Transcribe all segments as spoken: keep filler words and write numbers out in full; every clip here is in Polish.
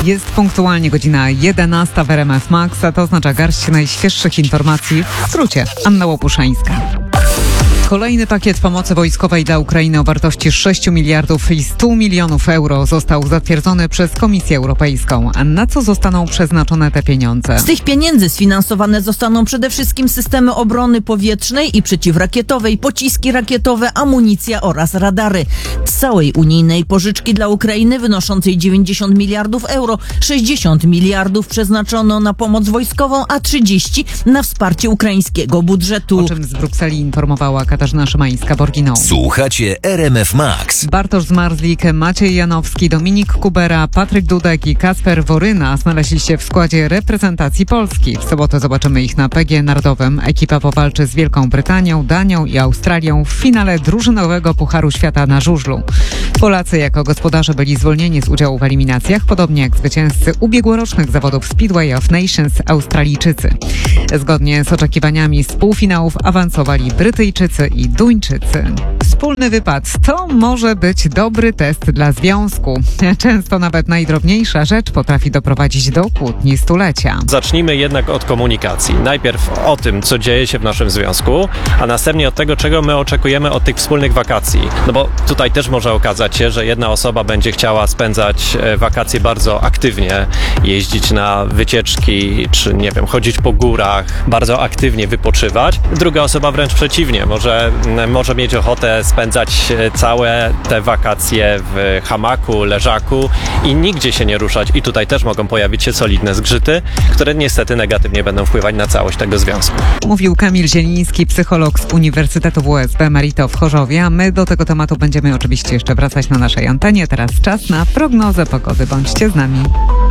Jest punktualnie godzina jedenasta w R M F Max, a to oznacza garść najświeższych informacji. W skrócie, Anna Łopuszańska. Kolejny pakiet pomocy wojskowej dla Ukrainy o wartości sześć miliardów i sto milionów euro został zatwierdzony przez Komisję Europejską. A na co zostaną przeznaczone te pieniądze? Z tych pieniędzy sfinansowane zostaną przede wszystkim systemy obrony powietrznej i przeciwrakietowej, pociski rakietowe, amunicja oraz radary. Z całej unijnej pożyczki dla Ukrainy wynoszącej dziewięćdziesiąt miliardów euro, sześćdziesiąt miliardów przeznaczono na pomoc wojskową, a trzydzieści na wsparcie ukraińskiego budżetu. O czym z Brukseli informowała Katarzyna Szymańska-Borginą. Słuchacie R M F Max. Bartosz Zmarzlik, Maciej Janowski, Dominik Kubera, Patryk Dudek i Kasper Woryna znaleźli się w składzie reprezentacji Polski. W sobotę zobaczymy ich na P G Narodowym. Ekipa powalczy z Wielką Brytanią, Danią i Australią w finale drużynowego Pucharu Świata na żużlu. Polacy jako gospodarze byli zwolnieni z udziału w eliminacjach, podobnie jak zwycięzcy ubiegłorocznych zawodów Speedway of Nations Australijczycy. Zgodnie z oczekiwaniami z półfinałów awansowali Brytyjczycy i Duńczycy. Wspólny wypad to może być dobry test dla związku. Często nawet najdrobniejsza rzecz potrafi doprowadzić do kłótni stulecia. Zacznijmy jednak od komunikacji. Najpierw o tym, co dzieje się w naszym związku, a następnie od tego, czego my oczekujemy od tych wspólnych wakacji. No bo tutaj też może okazać się, że jedna osoba będzie chciała spędzać wakacje bardzo aktywnie, jeździć na wycieczki, czy nie wiem, chodzić po górach, bardzo aktywnie wypoczywać. Druga osoba wręcz przeciwnie, może, może mieć ochotę spędzać całe te wakacje w hamaku, leżaku i nigdzie się nie ruszać. I tutaj też mogą pojawić się solidne zgrzyty, które niestety negatywnie będą wpływać na całość tego związku. Mówił Kamil Zieliński, psycholog z Uniwersytetu W S B Emerito w Chorzowie, a my do tego tematu będziemy oczywiście jeszcze wracać na naszej antenie. Teraz czas na prognozę pogody. Bądźcie z nami.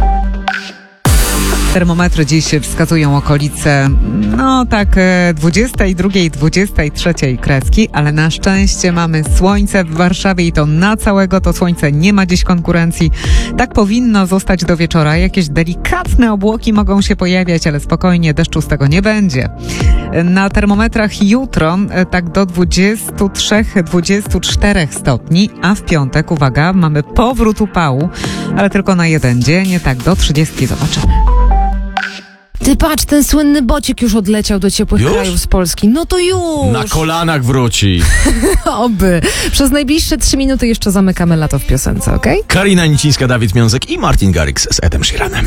Termometry dziś wskazują okolice, no tak, dwudziestej drugiej, dwudziestej trzeciej kreski, ale na szczęście mamy słońce w Warszawie i to na całego to słońce nie ma dziś konkurencji. Tak powinno zostać do wieczora. Jakieś delikatne obłoki mogą się pojawiać, ale spokojnie, deszczu z tego nie będzie. Na termometrach jutro tak do dwudziestu trzech, dwudziestu czterech stopni, a w piątek, uwaga, mamy powrót upału, ale tylko na jeden dzień, tak do trzydziestki zobaczymy. Ty patrz, ten słynny bociek już odleciał do ciepłych Już? krajów z Polski. No to już! Na kolanach wróci. Oby. Przez najbliższe trzy minuty jeszcze zamykamy lato w piosence, okej? Okay? Karina Nicińska, Dawid Miązek i Martin Garrix z Edem Sheeranem.